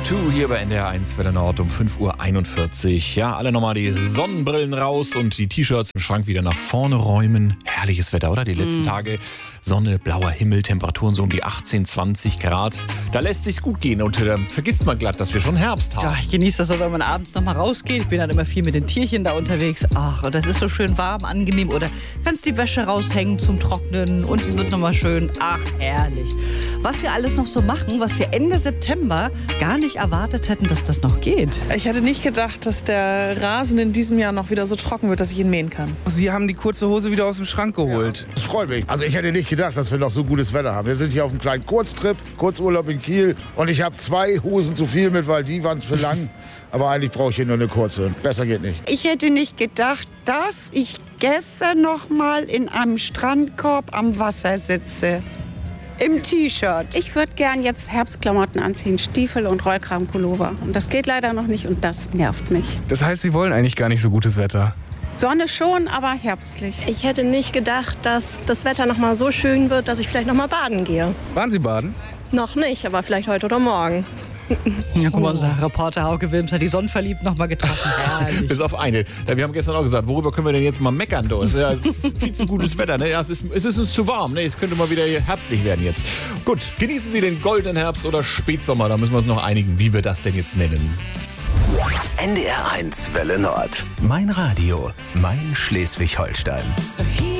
U2 hier bei NDR 1 Welle Nord um 5:41 Uhr. Ja, alle nochmal die Sonnenbrillen raus und die T-Shirts im Schrank wieder nach vorne räumen. Herrliches Wetter, oder? Die letzten Tage Sonne, blauer Himmel, Temperaturen so um die 18, 20 Grad. Da lässt sich's gut gehen und vergisst man glatt, dass wir schon Herbst haben. Ja, ich genieße das so, wenn man abends noch mal rausgeht. Ich bin dann immer viel mit den Tierchen da unterwegs. Ach, und das ist so schön warm, angenehm. Oder kannst die Wäsche raushängen zum Trocknen und es wird noch mal schön. Ach, herrlich. Was wir alles noch so machen, was wir Ende September gar nicht erwartet hätten, dass das noch geht. Ich hätte nicht gedacht, dass der Rasen in diesem Jahr noch wieder so trocken wird, dass ich ihn mähen kann. Sie haben die kurze Hose wieder aus dem Schrank geholt. Das freut mich. Also ich hätte nicht gedacht, dass wir noch so gutes Wetter haben. Wir sind hier auf einem kleinen Kurztrip, Kurzurlaub in Kiel. Und ich habe 2 Hosen zu viel mit, weil die waren zu lang. Aber eigentlich brauche ich hier nur eine kurze. Besser geht nicht. Ich hätte nicht gedacht, dass ich gestern noch mal in einem Strandkorb am Wasser sitze. Im T-Shirt. Ich würde gern jetzt Herbstklamotten anziehen, Stiefel und Rollkragenpullover. Und das geht leider noch nicht und das nervt mich. Das heißt, Sie wollen eigentlich gar nicht so gutes Wetter. Sonne schon, aber herbstlich. Ich hätte nicht gedacht, dass das Wetter noch mal so schön wird, dass ich vielleicht noch mal baden gehe. Waren Sie baden? Noch nicht, aber vielleicht heute oder morgen. Ja, guck mal, unser Reporter Hauke Wilms hat die Sonnenverliebt noch mal getroffen. Herrlich. Bis auf eine. Ja, wir haben gestern auch gesagt, worüber können wir denn jetzt mal meckern? Es ist ja viel zu gutes Wetter. Ne? Ja, es ist uns zu warm. Ne? Es könnte mal wieder herbstlich werden jetzt. Gut, genießen Sie den goldenen Herbst oder Spätsommer. Da müssen wir uns noch einigen, wie wir das denn jetzt nennen. NDR 1 Welle Nord. Mein Radio, mein Schleswig-Holstein.